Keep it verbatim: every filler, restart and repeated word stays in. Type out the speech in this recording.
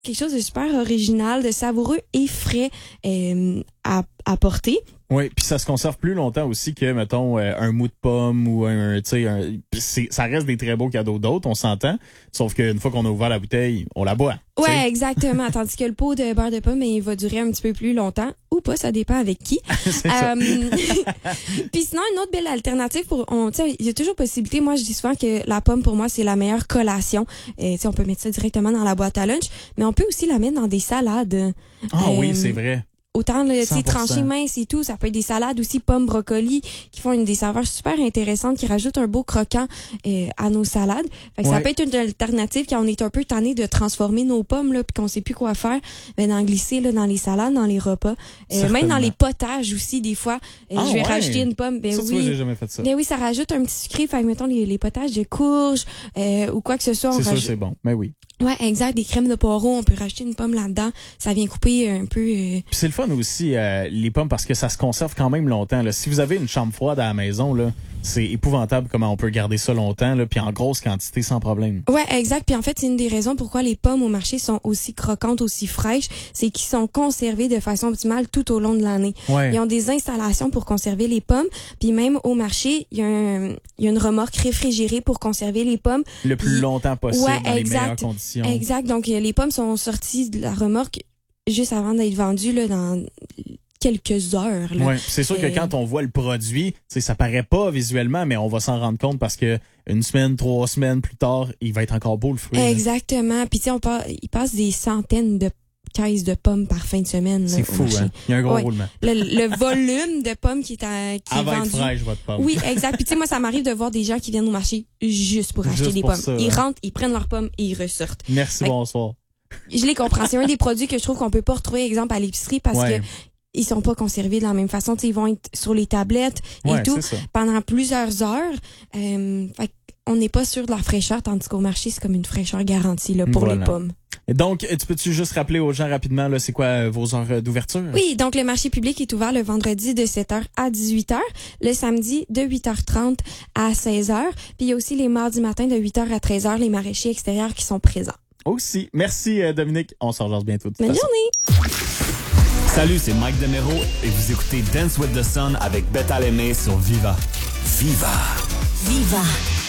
quelque chose de super original, de savoureux et frais euh, à, à porter. Oui, puis ça se conserve plus longtemps aussi que, mettons, euh, un mou de pomme ou un, tu sais, un, c'est, ça reste des très beaux cadeaux d'autres, on s'entend. Sauf qu'une fois qu'on a ouvert la bouteille, on la boit. Ouais, t'sais. Tandis que le pot de beurre de pomme, ben, il va durer un petit peu plus longtemps ou pas, ça dépend avec qui. euh, Puis sinon, une autre belle alternative pour, on, tu sais, il y a toujours possibilité. Moi, je dis souvent que la pomme pour moi c'est la meilleure collation. Euh, tu sais, on peut mettre ça directement dans la boîte à lunch, mais on peut aussi la mettre dans des salades. Ah euh, oui, c'est vrai. Autant le cent pour cent. tranché mince et tout, ça peut être des salades aussi, pommes, brocolis, qui font une des saveurs super intéressantes, qui rajoutent un beau croquant euh, à nos salades. Fait que Ouais. ça peut être une alternative quand on est un peu tanné de transformer nos pommes là, puis qu'on sait plus quoi faire, ben d'en glisser là dans les salades, dans les repas, euh, même dans les potages aussi des fois. Euh, Ah je vais ouais. rajouter une pomme, ben ça, tu vois, oui. j'ai jamais fait ça. Ben oui, ça rajoute un petit sucré. Fait que mettons les, les potages de courge euh, ou quoi que ce soit. On C'est sûr, rajoute... c'est bon. Mais oui. Ouais, exact. Des crèmes de poireaux, on peut rajouter une pomme là-dedans. Ça vient couper un peu. Euh... Puis c'est le fun aussi, euh, les pommes, parce que ça se conserve quand même longtemps. Là. Si vous avez une chambre froide à la maison, là, c'est épouvantable comment on peut garder ça longtemps, là, puis en grosse quantité sans problème. Ouais, exact. Puis en fait, c'est une des raisons pourquoi les pommes au marché sont aussi croquantes, aussi fraîches, c'est qu'ils sont conservés de façon optimale tout au long de l'année. Ouais. Ils ont des installations pour conserver les pommes, puis même au marché, il y a un, il y a une remorque réfrigérée pour conserver les pommes. Le plus Puis, longtemps possible, ouais, dans les exact, meilleures conditions. Exact. Donc euh, les pommes sont sorties de la remorque juste avant d'être vendues là dans quelques heures. Là. Ouais, c'est sûr que Euh, quand on voit le produit, tu sais, ça paraît pas visuellement, mais on va s'en rendre compte parce que une semaine, trois semaines plus tard, il va être encore beau le fruit. là. Exactement. Puis tu sais, on passe, il passe des centaines de caisses de pommes par fin de semaine. C'est là, au fou, marché. hein? Il y a un gros Ouais. roulement. Le, le volume de pommes qui est, à, qui est Elle va vendu. être fraîche, votre pomme. Oui, exact. Puis tu sais, moi, ça m'arrive de voir des gens qui viennent au marché juste pour acheter Juste des pour pommes. ça, Ils hein. rentrent, ils prennent leurs pommes et ils ressortent. Merci, Fait que- bonsoir. Je les comprends. C'est un des produits que je trouve qu'on peut pas retrouver, exemple, à l'épicerie parce Ouais. que ils sont pas conservés de la même façon. Tu sais, ils vont être sur les tablettes et Ouais, tout c'est ça. pendant plusieurs heures. Euh, fait on n'est pas sûr de la fraîcheur, tandis qu'au marché, c'est comme une fraîcheur garantie là, pour Voilà. les pommes. Et donc, tu peux-tu juste rappeler aux gens rapidement, là, c'est quoi euh, vos heures d'ouverture? Oui, donc le marché public est ouvert le vendredi de sept heures à dix-huit heures, le samedi de huit heures trente à seize heures, puis il y a aussi les mardis matins de huit heures à treize heures, les maraîchers extérieurs qui sont présents. Aussi. Merci, euh, Dominique. On s'en rejoint bientôt. de toute Bonne façon. journée! Salut, c'est Mike Demero et vous écoutez Dance with the Sun avec Beth Alemé sur Viva. Viva! Viva.